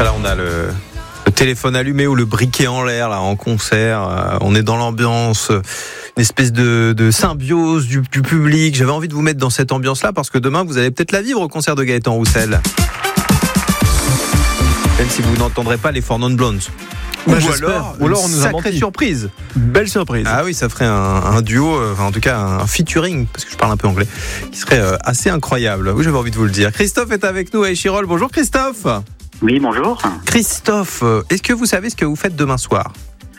Là, on a le téléphone allumé ou le briquet en l'air là en concert. On est dans l'ambiance, une espèce de symbiose du public. J'avais envie de vous mettre dans cette ambiance-là parce que demain, vous allez peut-être la vivre au concert de Gaëtan Roussel. Même si vous n'entendrez pas les Four Non Blondes. Ou alors on nous a sacrée menti. surprise. Belle surprise. Ah oui, ça ferait un duo, en tout cas un featuring, parce que je parle un peu anglais, qui serait assez incroyable. Oui, j'avais envie de vous le dire. Christophe est avec nous à Échirolles. Bonjour Christophe. Oui, bonjour. Christophe, est-ce que vous savez ce que vous faites demain soir ?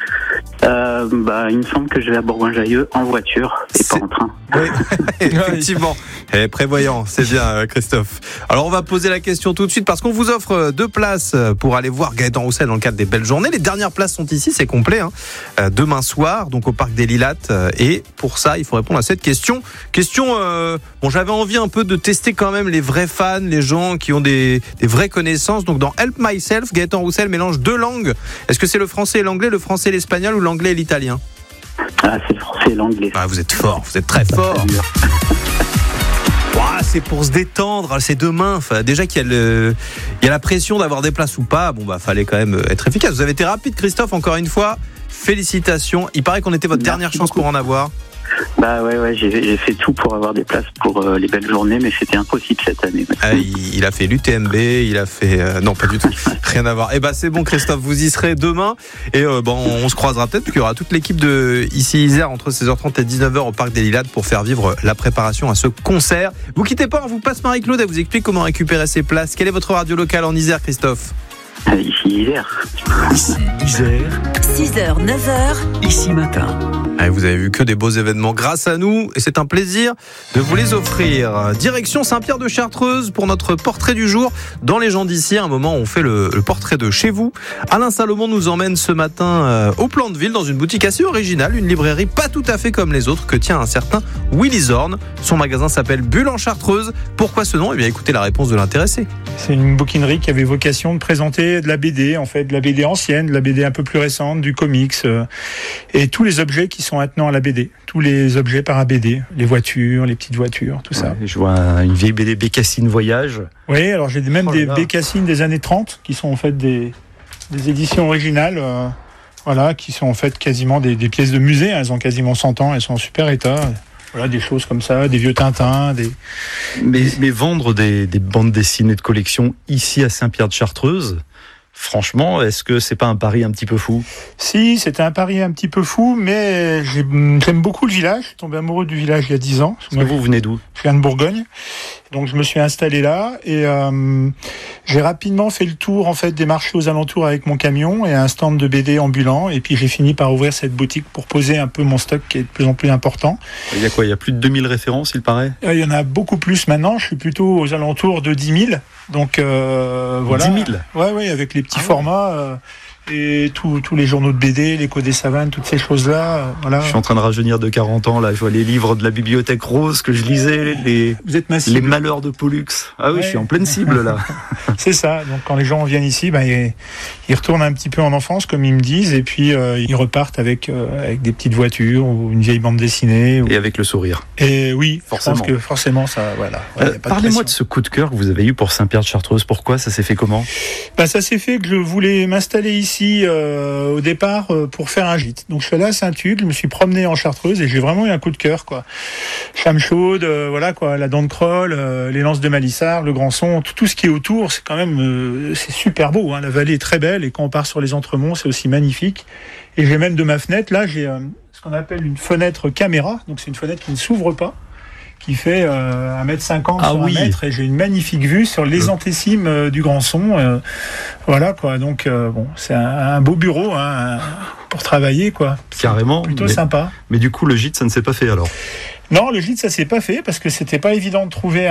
Il me semble que je vais à Bourgoin-Jallieu en voiture et pas en train. Oui, effectivement. Prévoyant, c'est bien Christophe. Alors on va poser la question tout de suite parce qu'on vous offre 2 places pour aller voir Gaëtan Roussel dans le cadre des Belles Journées. Les dernières places sont ici, c'est complet. Demain soir, donc au Parc des Lilates. Et pour ça, il faut répondre à cette question. J'avais envie un peu de tester quand même les vrais fans, les gens qui ont des vraies connaissances. Donc dans Help Myself, Gaëtan Roussel mélange 2 langues. Est-ce que c'est le français et l'anglais, le français et l'espagnol ou l'anglais et l'italien ? Ah, c'est le français et l'anglais. Ah, vous êtes fort, vous êtes très fort. C'est pour se détendre, c'est demain. Déjà qu'il y a la pression d'avoir des places ou pas, fallait quand même être efficace. Vous avez été rapide, Christophe, encore une fois. Félicitations. Il paraît qu'on était votre dernière chance pour en avoir. Ouais, j'ai fait tout pour avoir des places pour les Belles Journées, mais c'était impossible cette année. Il a fait l'UTMB, il a fait... non, pas du tout, rien à voir. C'est bon Christophe, vous y serez demain. Et on se croisera peut-être, parce qu'il y aura toute l'équipe de ici Isère entre 16h30 et 19h au Parc des Lilates pour faire vivre la préparation à ce concert. Vous quittez pas, on vous passe Marie-Claude, elle vous explique comment récupérer ses places. Quelle est votre radio locale en Isère, Christophe ? Ici Isère. Ici Isère. 6h, 9h. Ici matin. Vous avez vu que des beaux événements grâce à nous et c'est un plaisir de vous les offrir. Direction Saint-Pierre-de-Chartreuse pour notre portrait du jour. Dans Les gens d'ici, à un moment où on fait le portrait de chez vous. Alain Salomon nous emmène ce matin au plan de ville dans une boutique assez originale, une librairie pas tout à fait comme les autres que tient un certain Willy Zorn. Son magasin s'appelle Bulle en Chartreuse. Pourquoi ce nom ? Écoutez la réponse de l'intéressé. C'est une bouquinerie qui avait vocation de présenter de la BD, en fait, de la BD ancienne, de la BD un peu plus récente, du comics, et tous les objets qui sont attenants à la BD, tous les objets par BD, les voitures, les petites voitures, tout ça. Je vois une vieille BD Bécassine Voyage. Oui, alors j'ai même des Bécassines des années 30 qui sont en fait des éditions originales, qui sont en fait quasiment des pièces de musée. Elles ont quasiment 100 ans, elles sont en super état. Voilà, des choses comme ça, des vieux Tintins. Mais vendre des bandes dessinées de collection ici à Saint-Pierre-de-Chartreuse, franchement, est-ce que c'est pas un pari un petit peu fou ? Si, c'était un pari un petit peu fou, mais j'aime beaucoup le village. Je suis tombé amoureux du village il y a 10 ans. Parce que vous venez d'où ? Je viens de Bourgogne. Donc je me suis installé là et j'ai rapidement fait le tour en fait des marchés aux alentours avec mon camion et un stand de BD ambulant. Et puis j'ai fini par ouvrir cette boutique pour poser un peu mon stock qui est de plus en plus important. Il y a quoi ? Il y a plus de 2000 références, il paraît ? Il y en a beaucoup plus maintenant. Je suis plutôt aux alentours de 10 000. Donc voilà. 10 000 ? Ouais, avec les petits formats. Et tous les journaux de BD, l'écho des savanes, toutes ces choses-là. Voilà. Je suis en train de rajeunir de 40 ans, là. Je vois les livres de la bibliothèque rose que je lisais, Vous êtes ma cible. Les malheurs de Pollux. Ah oui, ouais. Je suis en pleine cible, là. C'est ça. Donc, quand les gens viennent ici, ils retournent un petit peu en enfance, comme ils me disent, et puis ils repartent avec des petites voitures ou une vieille bande dessinée. Et avec le sourire. Et oui, forcément. Je pense que forcément, ça, voilà. Parlez-moi de ce coup de cœur que vous avez eu pour Saint-Pierre-de-Chartreuse. Pourquoi ? Ça s'est fait comment ? Ça s'est fait que je voulais m'installer ici au départ pour faire un gîte. Donc je suis allé à Saint-Tude, je me suis promené en Chartreuse et j'ai vraiment eu un coup de cœur, quoi. Chame chaude, la dent de Crolle, les lances de Malissard, le Grand Son, tout ce qui est autour, c'est quand même c'est super beau, hein. La vallée est très belle et quand on part sur les Entremonts, c'est aussi magnifique. Et j'ai même de ma fenêtre, là j'ai ce qu'on appelle une fenêtre caméra, donc c'est une fenêtre qui ne s'ouvre pas, qui fait 1,50 m sur 1 mètre, et j'ai une magnifique vue sur les antécimes du Grand Son. Donc c'est un beau bureau pour travailler, quoi. Carrément. Plutôt sympa. Mais du coup, le gîte, ça ne s'est pas fait alors ? Non, le gîte, ça s'est pas fait parce que c'était pas évident de trouver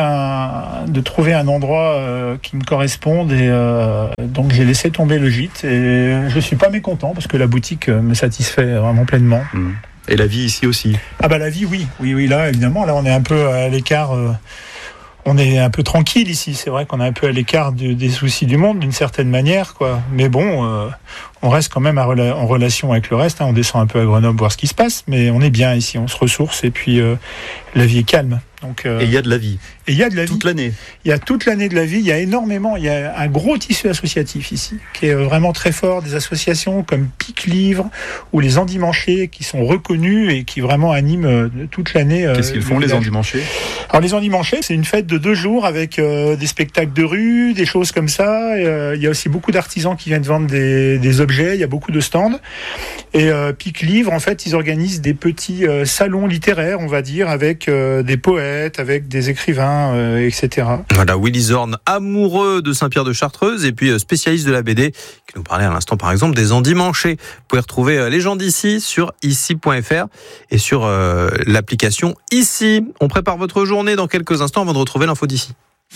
un endroit qui me corresponde, et donc j'ai laissé tomber le gîte, et je suis pas mécontent parce que la boutique me satisfait vraiment pleinement. Et la vie ici aussi ? La vie, oui, là, évidemment, là, on est un peu à l'écart, on est un peu tranquille ici, c'est vrai qu'on est un peu à l'écart des soucis du monde, d'une certaine manière, quoi. Mais bon, on reste quand même en relation avec le reste, hein. On descend un peu à Grenoble voir ce qui se passe, mais on est bien ici, on se ressource, et puis la vie est calme. Donc, et il y a de la vie. Et il y a de la vie. Toute l'année. Il y a toute l'année de la vie. Il y a un gros tissu associatif ici, qui est vraiment très fort. Des associations comme Pique Livre ou les Endimanchés, qui sont reconnus et qui vraiment animent toute l'année. Qu'est-ce qu'ils font, les Endimanchés ? Alors les Endimanchés, c'est une fête de 2 jours avec des spectacles de rue, des choses comme ça. Il y a aussi beaucoup d'artisans qui viennent vendre des objets. Il y a beaucoup de stands. Et Pique Livre, en fait, ils organisent des petits salons littéraires, on va dire, avec des poètes, avec des écrivains, etc. Voilà, Willy Zorn, amoureux de Saint-Pierre-de-Chartreuse et puis spécialiste de la BD, qui nous parlait à l'instant, par exemple, des Endimanchés. Vous pouvez retrouver les gens d'ici sur ici.fr et sur l'application Ici. On prépare votre journée dans quelques instants avant de retrouver l'info d'ici.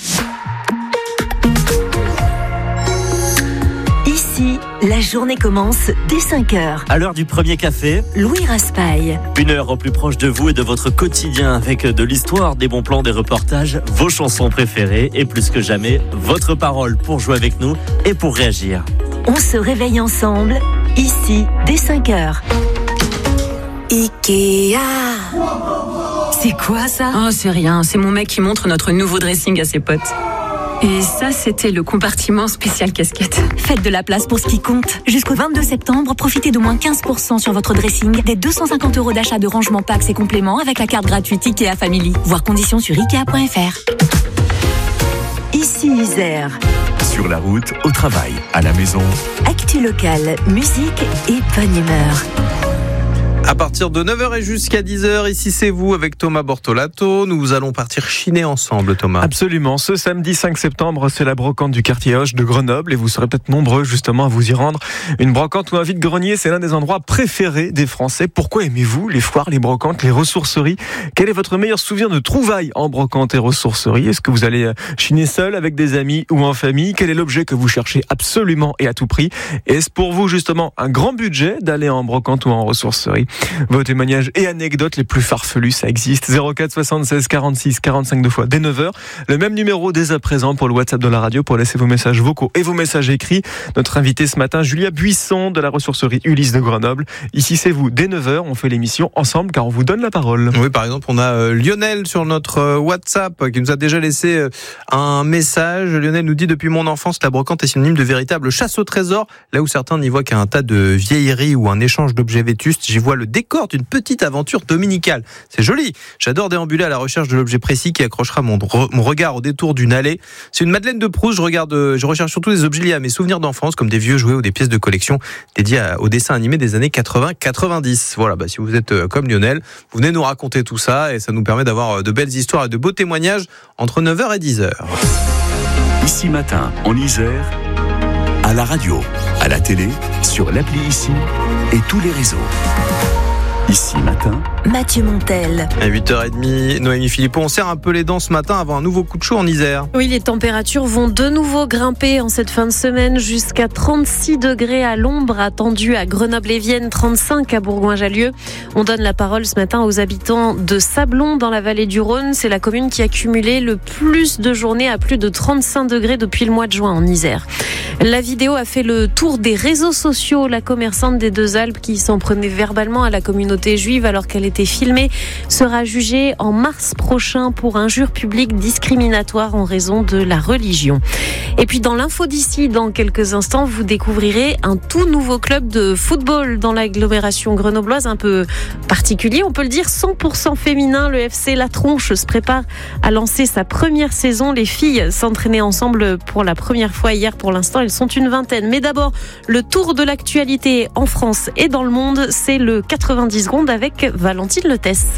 Ici, la journée commence dès 5h. À l'heure du premier café, Louis Raspail. 1 heure au plus proche de vous et de votre quotidien avec de l'histoire, des bons plans, des reportages, vos chansons préférées et plus que jamais, votre parole pour jouer avec nous et pour réagir. On se réveille ensemble, ici, dès 5h. Ikea. C'est quoi ça ? Oh, c'est rien, c'est mon mec qui montre notre nouveau dressing à ses potes. Et ça, c'était le compartiment spécial casquette. Faites de la place pour ce qui compte. Jusqu'au 22 septembre, profitez de moins 15% sur votre dressing, des 250 € d'achat de rangement packs et compléments avec la carte gratuite Ikea Family. Voir conditions sur Ikea.fr. Ici Isère. Sur la route, au travail, à la maison. Actu locale, musique et bonne humeur. À partir de 9h et jusqu'à 10h, ici c'est vous avec Thomas Bortolato. Nous allons partir chiner ensemble, Thomas. Absolument. Ce samedi 5 septembre, c'est la brocante du quartier Hoche de Grenoble et vous serez peut-être nombreux justement à vous y rendre. Une brocante ou un vide-grenier, c'est l'un des endroits préférés des Français. Pourquoi aimez-vous les foires, les brocantes, les ressourceries ? Quel est votre meilleur souvenir de trouvailles en brocante et ressourcerie ? Est-ce que vous allez chiner seul, avec des amis ou en famille ? Quel est l'objet que vous cherchez absolument et à tout prix ? Est-ce pour vous justement un grand budget d'aller en brocante ou en ressourcerie ? Vos témoignages et anecdotes les plus farfelus, ça existe. 04 76 46 45 2 fois dès 9h. Le même numéro dès à présent pour le WhatsApp de la radio pour laisser vos messages vocaux et vos messages écrits. Notre invité ce matin, Julia Buisson de la ressourcerie Ulysse de Grenoble. Ici c'est vous, dès 9h, on fait l'émission ensemble car on vous donne la parole. Oui, par exemple, on a Lionel sur notre WhatsApp qui nous a déjà laissé un message. Lionel nous dit: depuis mon enfance, la brocante est synonyme de véritable chasse au trésor. Là où certains n'y voient qu'un tas de vieilleries ou un échange d'objets vétustes, j'y vois le décor d'une petite aventure dominicale. C'est joli. J'adore déambuler à la recherche de l'objet précis qui accrochera mon regard au détour d'une allée. C'est une Madeleine de Proust. Je recherche surtout des objets liés à mes souvenirs d'enfance, comme des vieux jouets ou des pièces de collection dédiées aux dessins animés des années 80-90. Voilà, si vous êtes comme Lionel, vous venez nous raconter tout ça et ça nous permet d'avoir de belles histoires et de beaux témoignages entre 9h et 10h. Ici matin, en Isère, à la radio, à la télé, sur l'appli Ici et tous les réseaux. Ici matin, Mathieu Montel. À 8h30, Noémie Philippot, on serre un peu les dents ce matin avant un nouveau coup de chaud en Isère. Oui, les températures vont de nouveau grimper en cette fin de semaine jusqu'à 36 degrés à l'ombre, attendu à Grenoble et Vienne, 35 à Bourgoin-Jallieu. On donne la parole ce matin aux habitants de Sablon dans la vallée du Rhône. C'est la commune qui a cumulé le plus de journées à plus de 35 degrés depuis le mois de juin en Isère. La vidéo a fait le tour des réseaux sociaux. La commerçante des Deux Alpes qui s'en prenait verbalement à la communauté juive alors qu'elle était filmée sera jugée en mars prochain pour injure publique discriminatoire en raison de la religion. Et puis dans l'info d'ici, dans quelques instants, vous découvrirez un tout nouveau club de football dans l'agglomération grenobloise, un peu particulier, on peut le dire, 100% féminin. Le FC La Tronche se prépare à lancer sa première saison. Les filles s'entraînaient ensemble pour la première fois hier. Pour l'instant, elles sont une vingtaine. Mais d'abord, le tour de l'actualité en France et dans le monde, c'est le 90 secondes avec Valentine Letesse.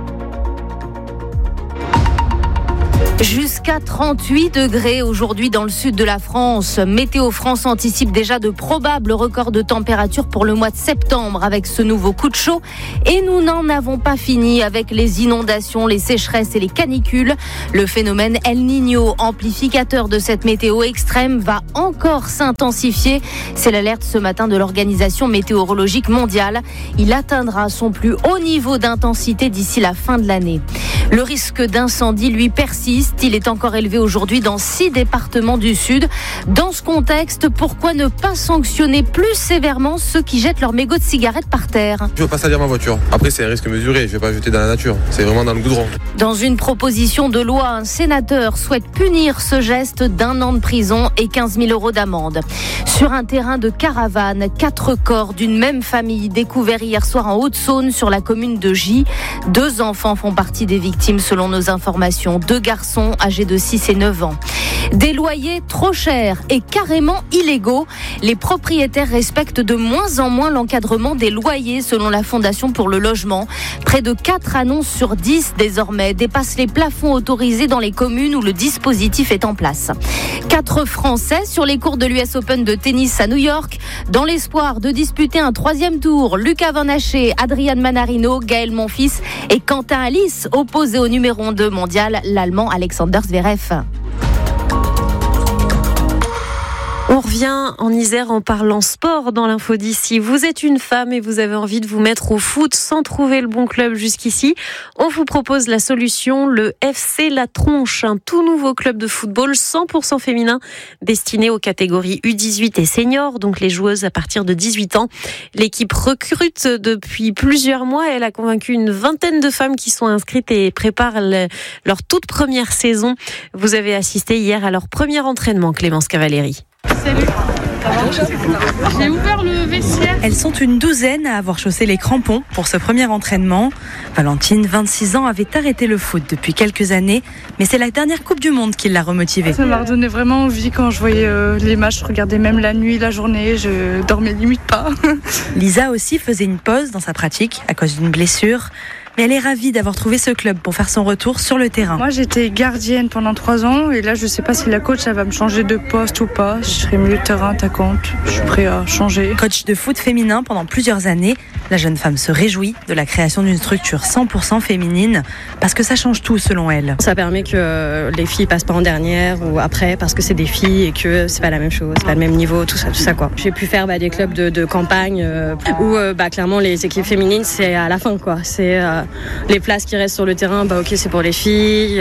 Jusqu'à 38 degrés aujourd'hui dans le sud de la France. Météo France anticipe déjà de probables records de température pour le mois de septembre avec ce nouveau coup de chaud. Et nous n'en avons pas fini avec les inondations, les sécheresses et les canicules. Le phénomène El Niño, amplificateur de cette météo extrême, va encore s'intensifier. C'est l'alerte ce matin de l'Organisation météorologique mondiale. Il atteindra son plus haut niveau d'intensité d'ici la fin de l'année. Le risque d'incendie, lui, persiste. disent-ils, est encore élevé aujourd'hui dans 6 départements du Sud. Dans ce contexte, pourquoi ne pas sanctionner plus sévèrement ceux qui jettent leurs mégots de cigarettes par terre ? Je ne veux pas salir ma voiture. Après, c'est un risque mesuré. Je ne vais pas jeter dans la nature. C'est vraiment dans le goudron. Dans une proposition de loi, un sénateur souhaite punir ce geste d'1 an de prison et 15 000 € d'amende. Sur un terrain de caravane, 4 corps d'une même famille découverts hier soir en Haute-Saône sur la commune de Gy. 2 enfants font partie des victimes selon nos informations. 2 garçons âgés de 6 et 9 ans. Des loyers trop chers et carrément illégaux. Les propriétaires respectent de moins en moins l'encadrement des loyers selon la Fondation pour le logement. Près de 4 annonces sur 10 désormais dépassent les plafonds autorisés dans les communes où le dispositif est en place. 4 Français sur les cours de l'US Open de tennis à New York dans l'espoir de disputer un 3e tour. Lucas Van Haché, Adrian Manarino, Gaël Monfils et Quentin Alice opposés au numéro 2 mondial, l'Allemand Alexander Zverev. On revient en Isère en parlant sport dans l'info d'ici. Vous êtes une femme et vous avez envie de vous mettre au foot sans trouver le bon club jusqu'ici. On vous propose la solution, le FC La Tronche, un tout nouveau club de football 100% féminin destiné aux catégories U18 et seniors, donc les joueuses à partir de 18 ans. L'équipe recrute depuis plusieurs mois. Elle a convaincu une vingtaine de femmes qui sont inscrites et préparent leur toute première saison. Vous avez assisté hier à leur premier entraînement, Clémence Cavalieri. Salut, ça va ? J'ai ouvert le vestiaire. Elles sont une douzaine à avoir chaussé les crampons pour ce premier entraînement. Valentine, 26 ans, avait arrêté le foot depuis quelques années, mais c'est la dernière Coupe du Monde qui l'a remotivée. Ça m'a redonné vraiment envie quand je voyais les matchs. Je regardais même la nuit, la journée, je dormais limite pas. Lisa aussi faisait une pause dans sa pratique à cause d'une blessure. Mais elle est ravie d'avoir trouvé ce club pour faire son retour sur le terrain. Moi, j'étais gardienne pendant 3 ans et là, je ne sais pas si la coach elle va me changer de poste ou pas. Je serai milieu de terrain, attaquante. Je suis prête à changer. Coach de foot féminin pendant plusieurs années, la jeune femme se réjouit de la création d'une structure 100% féminine parce que ça change tout selon elle. Ça permet que les filles passent pas en dernière ou après parce que c'est des filles et que c'est pas la même chose, c'est pas le même niveau, tout ça quoi. J'ai pu faire des clubs de campagne où clairement les équipes féminines c'est à la fin quoi. C'est les places qui restent sur le terrain, ok, c'est pour les filles.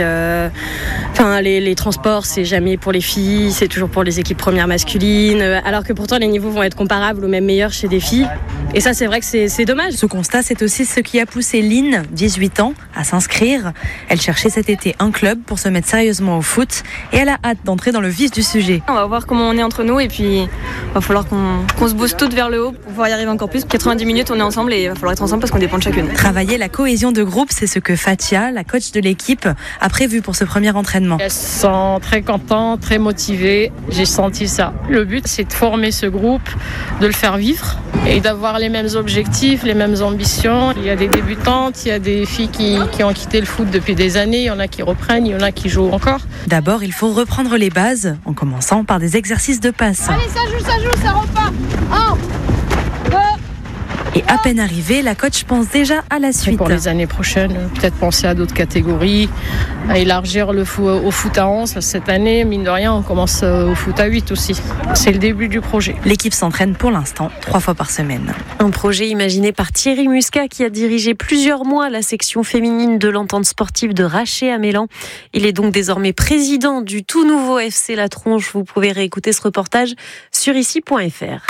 Les transports, c'est jamais pour les filles, c'est toujours pour les équipes premières masculines. Alors que pourtant, les niveaux vont être comparables ou même meilleurs chez des filles. Et ça, c'est vrai que c'est dommage. Ce constat, c'est aussi ce qui a poussé Lynn, 18 ans, à s'inscrire. Elle cherchait cet été un club pour se mettre sérieusement au foot et elle a hâte d'entrer dans le vif du sujet. On va voir comment on est entre nous et puis il va falloir qu'on se booste toutes vers le haut pour pouvoir y arriver encore plus. 90 minutes, on est ensemble et il va falloir être ensemble parce qu'on dépend de chacune. Travailler la cohésion de groupe, c'est ce que Fatia, la coach de l'équipe, a prévu pour ce premier entraînement. Elles sont très contentes, très motivées. J'ai senti ça. Le but, c'est de former ce groupe, de le faire vivre et d'avoir les mêmes objectifs, les mêmes ambitions. Il y a des débutantes, il y a des filles qui ont quitté le foot depuis des années, il y en a qui reprennent, il y en a qui jouent encore. D'abord, il faut reprendre les bases, en commençant par des exercices de passe. Allez, ça joue, ça repart. 1, 2... Et à peine arrivée, la coach pense déjà à la suite. Pour les années prochaines, peut-être penser à d'autres catégories, à élargir au foot à 11. Cette année, mine de rien, on commence au foot à 8 aussi. C'est le début du projet. L'équipe s'entraîne pour l'instant 3 fois par semaine. Un projet imaginé par Thierry Muscat qui a dirigé plusieurs mois la section féminine de l'entente sportive de Raché à Mélan. Il est donc désormais président du tout nouveau FC La Tronche. Vous pouvez réécouter ce reportage sur ici.fr.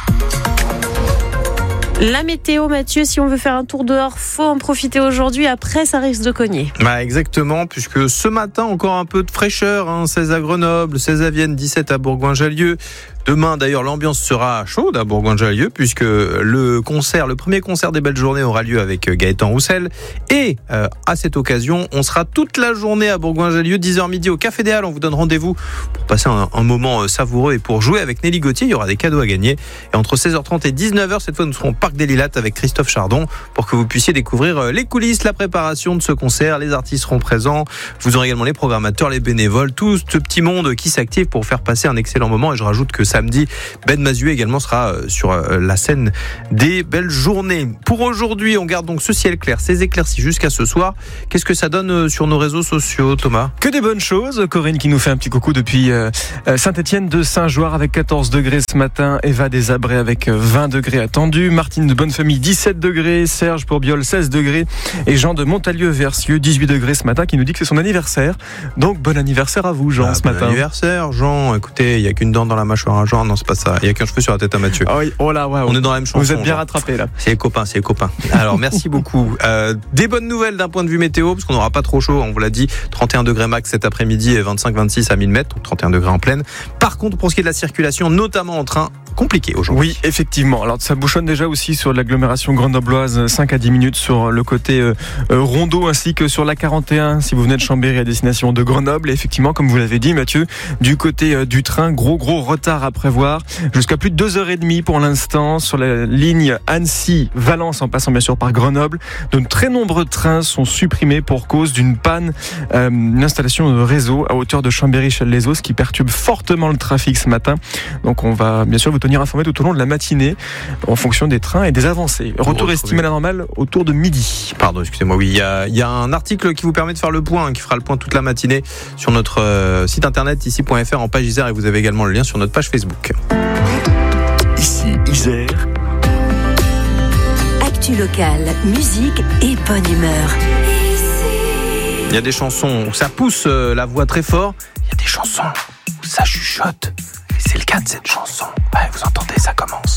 La météo, Mathieu, si on veut faire un tour dehors, faut en profiter aujourd'hui. Après, ça risque de cogner. Exactement, puisque ce matin, encore un peu de fraîcheur. 16 à Grenoble, 16 à Vienne, 17 à Bourgoin-Jallieu. Demain, d'ailleurs, l'ambiance sera chaude à Bourgoin-Jallieu, puisque le premier concert des Belles Journées aura lieu avec Gaëtan Roussel. Et à cette occasion, on sera toute la journée à Bourgoin-Jallieu, 10h midi au Café des Halles. On vous donne rendez-vous pour passer un moment savoureux et pour jouer avec Nelly Gauthier. Il y aura des cadeaux à gagner. Et entre 16h30 et 19h, cette fois, nous serons au Parc des Lilates avec Christophe Chardon pour que vous puissiez découvrir les coulisses, la préparation de ce concert. Les artistes seront présents. Vous aurez également les programmateurs, les bénévoles, tout ce petit monde qui s'active pour faire passer un excellent moment. Et je rajoute que samedi. Ben Mazuet également sera sur la scène des belles journées. Pour aujourd'hui, on garde donc ce ciel clair, ces éclaircies jusqu'à ce soir. Qu'est-ce que ça donne sur nos réseaux sociaux, Thomas ? Que des bonnes choses. Corinne qui nous fait un petit coucou depuis Saint-Étienne de Saint-Joire avec 14 degrés ce matin. Eva des Abrets avec 20 degrés attendus. Martine de Bonnefamille 17 degrés. Serge pour Biol 16 degrés. Et Jean de Montalieu-Versieux 18 degrés ce matin qui nous dit que c'est son anniversaire. Donc bon anniversaire à vous, Jean, ce matin. Bon anniversaire, Jean. Écoutez, il n'y a qu'une dent dans la mâchoire à Jean. Non, c'est pas ça. Il n'y a qu'un cheveu sur la tête à Mathieu. Ah oui, oh là, ouais, on est dans la même chanson. Vous êtes bien Jean. rattrapé là. C'est les copains. Alors merci beaucoup. Des bonnes nouvelles d'un point de vue météo, parce qu'on n'aura pas trop chaud, on vous l'a dit, 31 degrés max cet après-midi et 25-26 à 1000 mètres, donc 31 degrés en pleine. Par contre, pour ce qui est de la circulation, notamment en train, compliqué aujourd'hui. Oui, effectivement. Alors ça bouchonne déjà aussi sur l'agglomération grenobloise, 5 à 10 minutes sur le côté Rondeau, ainsi que sur la 41 si vous venez de Chambéry à destination de Grenoble. Et effectivement, comme vous l'avez dit, Mathieu, du côté du train, gros retard à prévoir, jusqu'à plus de 2h30 pour l'instant sur la ligne Annecy-Valence en passant bien sûr par Grenoble. De très nombreux trains sont supprimés pour cause d'une panne, une installation de réseau à hauteur de Chambéry-Chelles-les-Eaux, ce qui perturbe fortement le trafic ce matin. Donc on va bien sûr vous tenir informé tout au long de la matinée en fonction des trains et des avancées. Retour estimé à la normale autour de midi. Pardon, excusez-moi, oui, il y a un article qui vous permet de faire le point, qui fera le point toute la matinée sur notre site internet ici.fr en page Isère, et vous avez également le lien sur notre page Facebook. Ici Isère. Actu locale, musique et bonne humeur. Il y a des chansons où ça pousse la voix très fort, il y a des chansons où ça chuchote. Et c'est le cas de cette chanson. Ouais, vous entendez, ça commence.